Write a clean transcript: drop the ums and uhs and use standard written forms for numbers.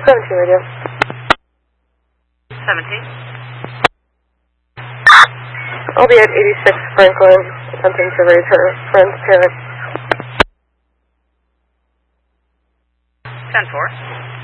17 radio. 17. I'll be at 86 Franklin, attempting to raise her friend's parents. 10-4.